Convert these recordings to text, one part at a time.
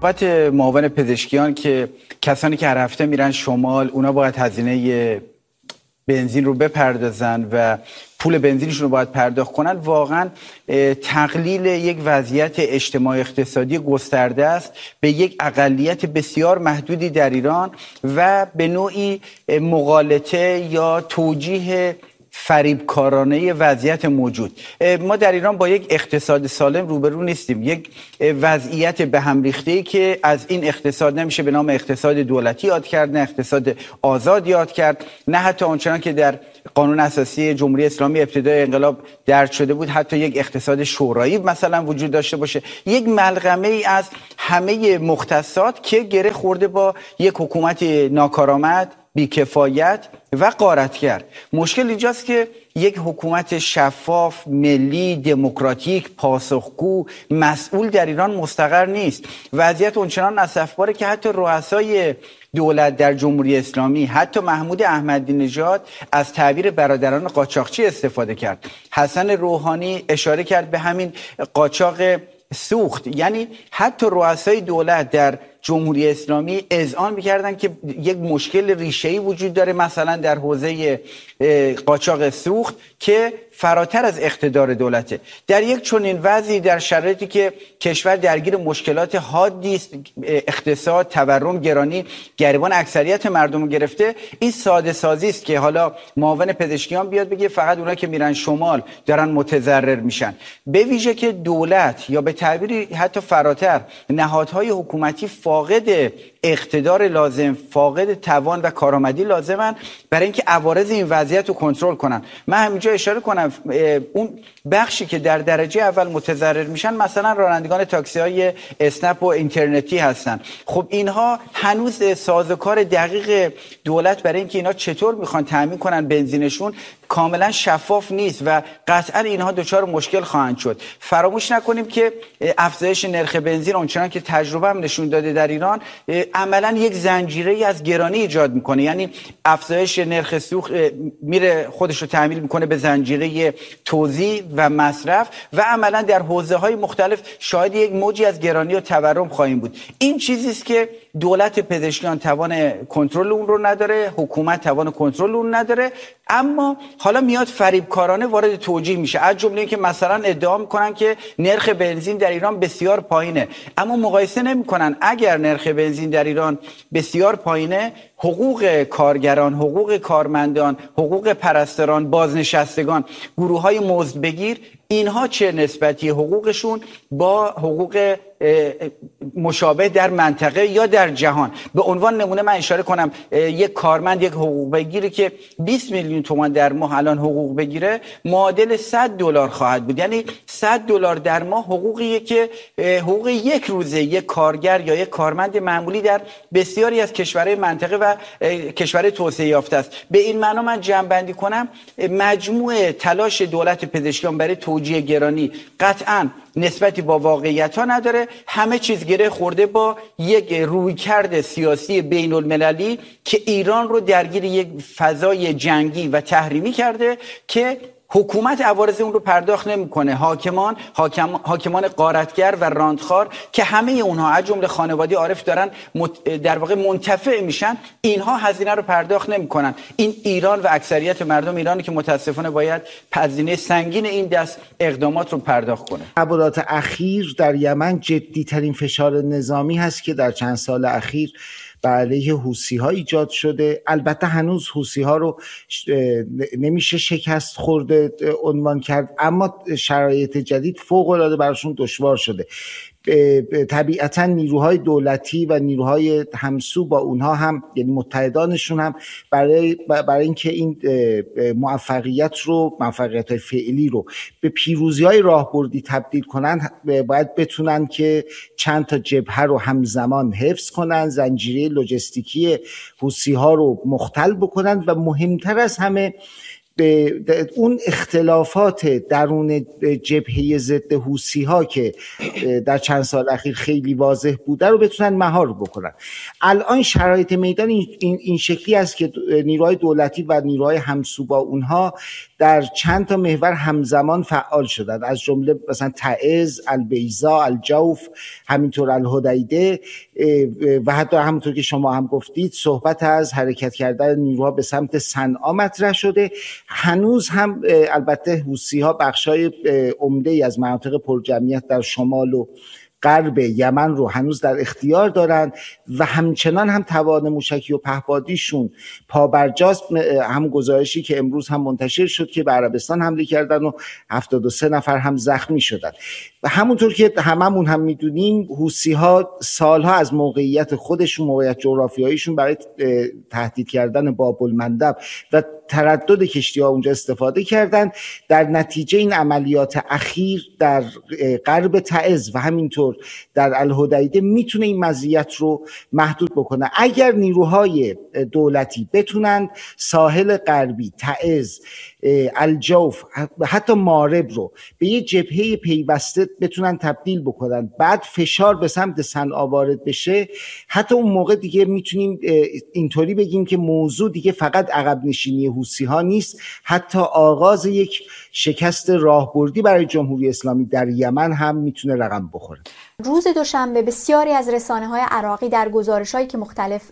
صحبت معاون پزشکیان که کسانی که هر هفته میرن شمال اونا باید هزینه بنزین رو بپردازن و پول بنزینشون رو باید پرداخت کنن، واقعا تقلیل یک وضعیت اجتماعی اقتصادی گسترده است به یک اقلیت بسیار محدودی در ایران و به نوعی مغالطه یا توجیه فریبکارانه وضعیت موجود. ما در ایران با یک اقتصاد سالم روبرو نیستیم، یک وضعیت به هم ریخته‌ای که از این اقتصاد نمیشه به نام اقتصاد دولتی یاد کرد، نه اقتصاد آزاد یاد کرد، نه حتی آنچنان که در قانون اساسی جمهوری اسلامی ابتدای انقلاب درج شده بود حتی یک اقتصاد شورایی مثلا وجود داشته باشه. یک ملغمه ای از همه مختصات که گره خورده با یک حکومت ناکارآمد، بیکفایت و غارتگر. مشکل اینجاست که یک حکومت شفاف، ملی، دموکراتیک، پاسخگو، مسئول در ایران مستقر نیست. وضعیت اونچنان اسفباره که حتی رؤسای دولت در جمهوری اسلامی، حتی محمود احمدی نژاد از تعبیر برادران قاچاقچی استفاده کرد. حسن روحانی اشاره کرد به همین قاچاق سوخت. یعنی حتی رؤسای دولت در جمهوری اسلامی اذعان می‌کردن که یک مشکل ریشه‌ای وجود داره مثلا در حوزه قاچاق سوخت که فراتر از اقتدار دولته. در یک چنین وضعی، در شرایطی که کشور درگیر مشکلات حادی است، اقتصاد، تورم، گرانی گریبان اکثریت مردم رو گرفته، این ساده سازی است که حالا معاون پزشکیان بیاد بگه فقط اونها که میرن شمال دارن متضرر میشن. به ویژه که دولت یا به تعبیری حتی فراتر نهادهای حکومتی فاقد اقتدار لازم، فاقد توان و کارآمدی لازمن برای اینکه عوارض این وضعیت رو کنترل کنن. من همینجا اشاره کنم اون بخشی که در درجه اول متضرر میشن مثلا رانندگان تاکسی های اسنپ و اینترنتی هستن. خب اینها هنوز سازوکار دقیق دولت برای اینکه اینا چطور میخوان تامین کنن بنزینشون کاملا شفاف نیست و قطعا اینها دچار مشکل خواهند شد. فراموش نکنیم که افزایش نرخ بنزین اونچنان که تجربه هم نشون داده در ایران عملا یک زنجیره از گرانی ایجاد میکنه. یعنی افزایش نرخ سوخت میره خودش رو تحمیل میکنه به زنجیره توزیع و مصرف و عملا در حوزه‌های مختلف شاید یک موجی از گرانی و تورم خواهیم بود. این چیزی است که دولت پزشکیان توان کنترل اون رو نداره، حکومت توان کنترل اون نداره، اما حالا میاد فریبکارانه وارد توجیه میشه. از جمله اینکه مثلا ادعا میکنن که نرخ بنزین در ایران بسیار پایینه، اما مقایسه نمیکنن اگر نرخ بنزین در ایران بسیار پایینه، حقوق کارگران، حقوق کارمندان، حقوق پرستاران، بازنشستگان، گروه‌های مزدبگیر، اینها چه نسبتی حقوقشون با حقوق مشابه در منطقه یا در جهان. به عنوان نمونه من اشاره کنم یک کارمند، یک حقوق بگیری که 20 میلیون تومان در ماه الان حقوق بگیره معادل $100 خواهد بود. یعنی $100 در ماه حقوقیه که حقوق یک روزه یک کارگر یا یک کارمند معمولی در بسیاری از کشورهای منطقه و کشورهای توسعه یافته است. به این معنا من جمع‌بندی کنم مجموع تلاش دولت پزشکیان برای توجیه گرانی قطعاً نسبتی با واقعیت ها نداره. همه چیز گره خورده با یک رویکرد سیاسی بین المللی که ایران رو درگیر یک فضای جنگی و تحریمی کرده که حکومت عوارض اون رو پرداخت نمیکنه. حاکمان غارتگر و راندخوار که همه اونها از جمله خانواده عارف دارن در واقع منتفع میشن، اینها هزینه رو پرداخت نمیکنن. این ایران و اکثریت مردم ایرانی که متاسفانه باید هزینه سنگین این دست اقدامات رو پرداخت کنه. تبعات اخیر در یمن جدی‌ترین فشار نظامی هست که در چند سال اخیر بر علیه حوثی‌ها ایجاد شده. البته هنوز حوثی‌ها رو نمیشه شکست خورده عنوان کرد، اما شرایط جدید فوق‌العاده براشون دشوار شده. طبیعتا نیروهای دولتی و نیروهای همسو با اونها هم، یعنی متحدانشون هم برای اینکه این موفقیت فعلی رو به پیروزی‌های راهبردی تبدیل کنن، باید بتونن که چند تا جبهه رو همزمان حفظ کنن، زنجیره لوجستیکی حوثی‌ها رو مختل بکنن و مهمتر از همه به اون اختلافات درون جبهه ضد حوثی‌ها که در چند سال اخیر خیلی واضح بوده رو بتونن مهار بکنن. الان شرایط میدان این شکلی است که نیروهای دولتی و نیروهای همسو با اونها در چند تا محور همزمان فعال شدند، از جمله مثلا تعز، البیضا، الجوف، همینطور الحدیده و حتی همونطور که شما هم گفتید صحبت از حرکت کردن نیروها به سمت صنعا مطرح شده. هنوز هم البته حوثی‌ها بخشای عمده‌ای از مناطق پرجمعیت در شمال و غرب یمن رو هنوز در اختیار دارند و همچنان هم توان موشکی و پهپادیشون پابرجاست. هم گزارشی که امروز هم منتشر شد که به عربستان حمله کردن و 73 نفر هم زخمی شدن. و همونطور که هممون هم میدونیم حوثی‌ها سالها از موقعیت خودشون، موقعیت جغرافیاییشون برای تهدید کردن باب المندب و تردد کشتی‌ها اونجا استفاده کردند. در نتیجه این عملیات اخیر در غرب تعز و همینطور در الحدیده میتونه این مزیت رو محدود بکنه. اگر نیروهای دولتی بتونند ساحل غربی، تعز، الجوف، حتی مارب رو به یه جبهه پیوسته بتونن تبدیل بکنن، بعد فشار به سمت صنعا وارد بشه، حتی اون موقع دیگه میتونیم اینطوری بگیم که موضوع دیگه فقط عقب نشینی حوثی‌ها نیست، حتی آغاز یک شکست راهبردی برای جمهوری اسلامی در یمن هم میتونه رقم بخوره. روز دوشنبه بسیاری از رسانه‌های عراقی در گزارش‌هایی که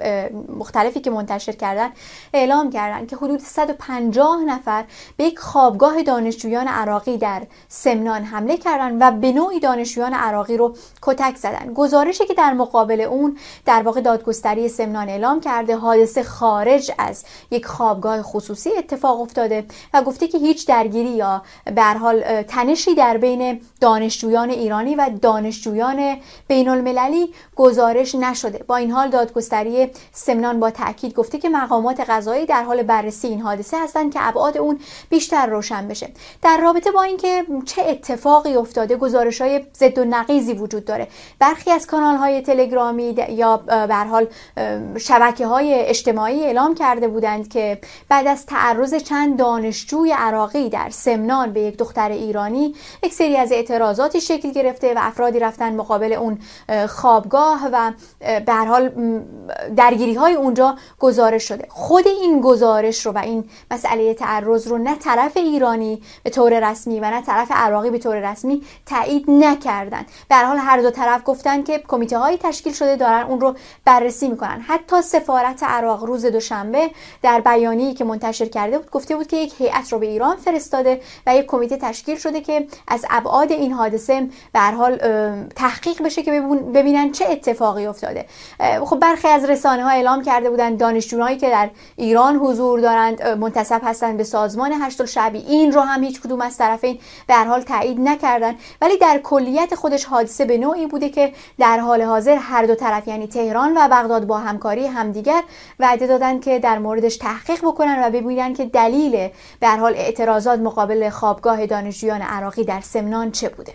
مختلفی که منتشر کردن اعلام کردن که حدود 150 نفر به یک خوابگاه دانشجویان عراقی در سمنان حمله کردن و به نوعی دانشجویان عراقی رو کتک زدن. گزارشی که در مقابل اون در واقع دادگستری سمنان اعلام کرده حادثه خارج از یک خوابگاه خصوصی اتفاق افتاده و گفته که هیچ درگیری یا به هر حال تنشی در بین دانشجویان ایرانی و دانشجویان بین المللی گزارش نشده. با این حال دادگستری سمنان با تأکید گفته که مقامات قضایی در حال بررسی این حادثه هستند که ابعاد اون بیشتر روشن بشه. در رابطه با اینکه چه اتفاقی افتاده گزارش‌های ضد و نقیضی وجود داره. برخی از کانال‌های تلگرامی یا به هر حال شبکه‌های اجتماعی اعلام کرده بودند که بعد از تعرض چند دانشجوی عراقی در سمنان به یک دختر ایرانی یک سری از اعتراضاتی شکل گرفته و افرادی رفتن مقابل اون خوابگاه و به هر حال درگیری‌های اونجا گزارش شده. خود این گزارش رو و این مسئله تعرض رو نه طرف ایرانی به طور رسمی و نه طرف عراقی به طور رسمی تایید نکردن. به هر حال هر دو طرف گفتن که کمیته‌هایی تشکیل شده دارن اون رو بررسی میکنن. حتی سفارت عراق روز دوشنبه در بیانیه‌ای که منتشر کرده بود گفته بود که یک هیئت رو به ایران فرستاده و یک کمیته تشکیل شده که از ابعاد این حادثه به هر حال تحقیق بشه که ببینن چه اتفاقی افتاده. خب برخی از رسانه‌ها اعلام کرده بودن دانشجوهایی که در ایران حضور دارند منتسب هستند به سازمان هشت‌الشعبی. این رو هم هیچ کدوم از طرفین به هر حال تایید نکردن، ولی در کلیت خودش حادثه به نوعی بوده که در حال حاضر هر دو طرف یعنی تهران و بغداد با همکاری همدیگر وعده دادن که در موردش تحقیق بکنن و ببینن که دلیل به هر حال اعتراضات مقابل خوابگاه دانشجویان عراقی در سمنان چه بوده.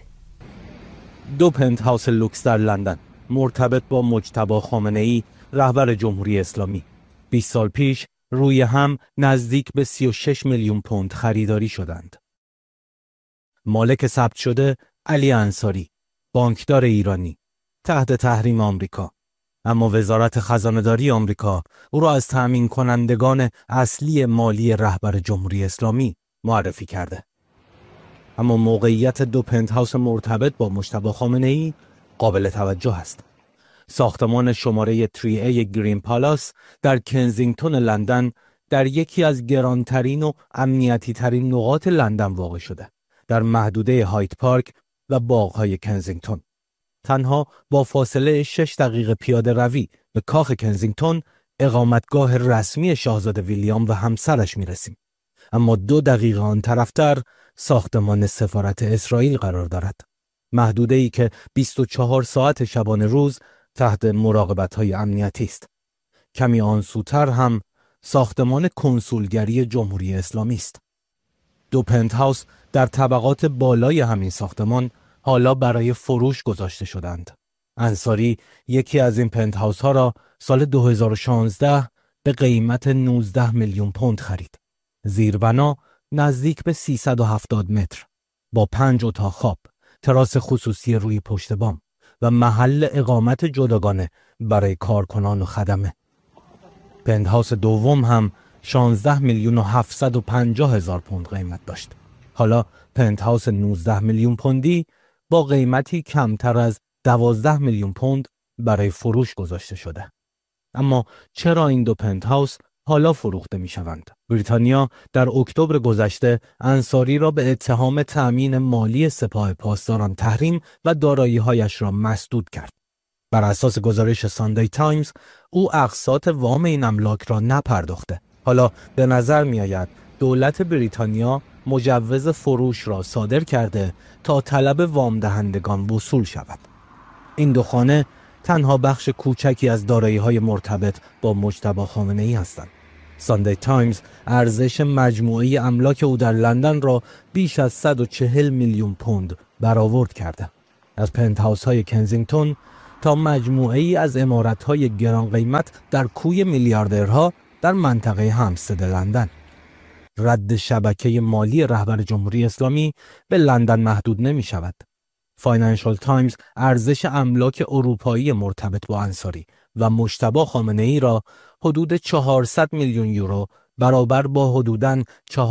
2 پنت‌هاوس لوکس در لندن مرتبط با مجتبی خامنه‌ای رهبر جمهوری اسلامی 20 سال پیش روی هم نزدیک به 36 میلیون پوند خریداری شدند. مالک ثبت شده علی انصاری، بانکدار ایرانی، تحت تحریم آمریکا. اما وزارت خزانه‌داری آمریکا او را از تأمین کنندگان اصلی مالی رهبر جمهوری اسلامی معرفی کرده. اما موقعیت 2 پنت‌هاوس مرتبط با مجتبی خامنه‌ای قابل توجه است. ساختمان شماره 3A گرین پالاس در کنزینگتون لندن در یکی از گرانترین و امنیتی ترین نقاط لندن واقع شده، در محدوده هایت پارک و باغ‌های کنزینگتون. تنها با فاصله 6 دقیقه پیاده روی به کاخ کنزینگتون، اقامتگاه رسمی شاهزاده ویلیام و همسرش میرسیم. اما 2 دقیقه آن طرفتر ساختمان سفارت اسرائیل قرار دارد. محدوده‌ای که 24 ساعت شبانه روز تحت مراقبت‌های امنیتی است. کمی آن سوتر هم ساختمان کنسولگری جمهوری اسلامی است. 2 پنت‌هاوس در طبقات بالای همین ساختمان حالا برای فروش گذاشته شدند. انصاری یکی از این پنت‌هاوس ها را سال 2016 به قیمت 19 میلیون پوند خرید. زیربنا نزدیک به 370 متر با 5 اتاق خواب، تراس خصوصی روی پشت بام و محل اقامت جداگانه برای کارکنان و خدمه. پنتهاوس دوم هم 16 میلیون و 750 هزار پوند قیمت داشت. حالا پنتهاوس 19 میلیون پوندی با قیمتی کمتر از 12 میلیون پوند برای فروش گذاشته شده. اما چرا این دو پنتهاوس حالا فروخته می شوند؟ بریتانیا در اکتبر گذشته انصاری را به اتهام تأمین مالی سپاه پاسداران تحریم و دارایی‌هایش را مسدود کرد. بر اساس گزارش ساندی تایمز، او اقساط وام این املاک را نپرداخته. حالا به نظر می آید دولت بریتانیا مجوز فروش را صادر کرده تا طلب وام دهندگان وصول شود. این دو خانه تنها بخش کوچکی از دارایی‌های مرتبط با مجتبی خامنه‌ای هستند. ساندی تایمز ارزش مجموعی املاک او در لندن را بیش از 140 میلیون پوند برآورد کرده. از پنتهاوس‌های کنزینگتون تا مجموعه‌ای از عمارت‌های گران قیمت در کوی میلیاردرها در منطقه همستد لندن. رد شبکه مالی رهبر جمهوری اسلامی به لندن محدود نمی‌شود. فاینانشال تایمز ارزش املاک اروپایی مرتبط با انصاری و مجتبی خامنه‌ای را حدود 400 میلیون یورو برابر با حدوداً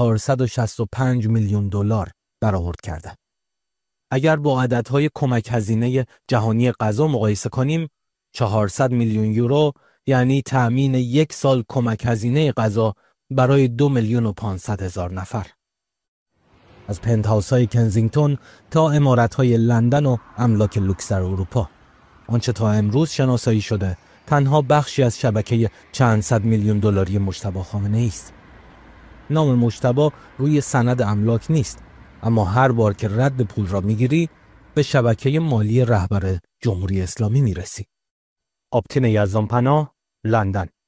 465 میلیون دلار برآورد کرده. اگر با عددهای کمک هزینه جهانی غذا مقایسه کنیم، 400 میلیون یورو یعنی تأمین 1 سال کمک هزینه غذا برای 2 میلیون و 500 هزار نفر. از پنتهاوس‌های کنزینگتون تا عمارت‌های لندن و املاک لوکس در اروپا، آنچه تا امروز شناسایی شده تنها بخشی از شبکه چند صد میلیون دلاری مجتبی خامنه‌ای است. نام مجتبی روی سند املاک نیست، اما هر بار که رد پول را میگیری به شبکه مالی رهبر جمهوری اسلامی میرسی. آبتین یزدانپناه، لندن.